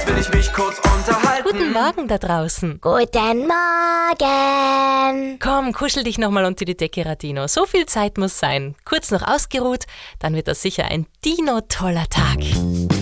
will ich mich kurz unterhalten. Guten Morgen da draußen. Guten Morgen. Komm, kuschel dich nochmal unter die Decke, Radino. So viel Zeit muss sein. Kurz noch ausgeruht, dann wird das sicher ein Dino-toller Tag.